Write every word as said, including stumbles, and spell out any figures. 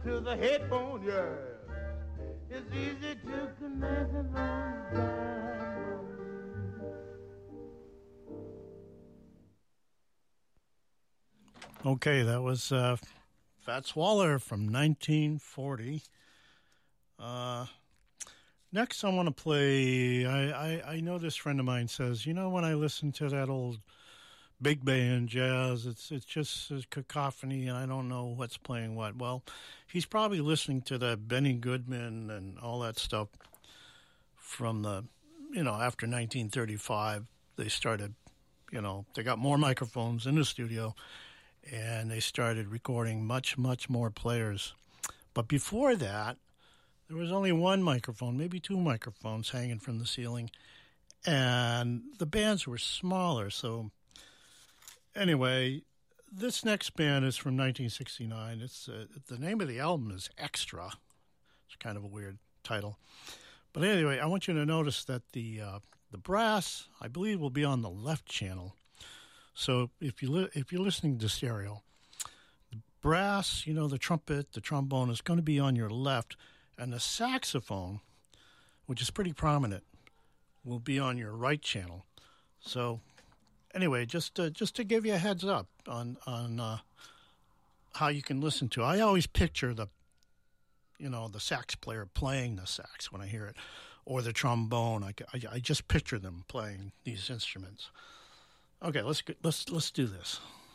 to the headphone, yes. It's easy to connect those diamonds. Okay, that was uh, Fats Waller from nineteen forty. Uh, next, I want to play. I, I, I know this friend of mine says, you know, when I listen to that old big band jazz, it's it's just a cacophony, and I don't know what's playing what. Well, he's probably listening to that Benny Goodman and all that stuff from the, you know, after nineteen thirty-five. They started, you know, they got more microphones in the studio, and they started recording much, much more players. But before that, there was only one microphone, maybe two microphones hanging from the ceiling, and the bands were smaller. So anyway, this next band is from nineteen sixty-nine. It's uh, the name of the album is Extra. It's kind of a weird title. But anyway, I want you to notice that the uh, the brass, I believe, will be on the left channel. So if you li- if you're listening to stereo, the brass, you know, the trumpet, the trombone is going to be on your left, and the saxophone, which is pretty prominent, will be on your right channel. So anyway, just uh, just to give you a heads up on on uh, how you can listen to it. I always picture the, you know, the sax player playing the sax when I hear it, or the trombone. I, I, I just picture them playing these instruments. Okay, let's let's let's do this.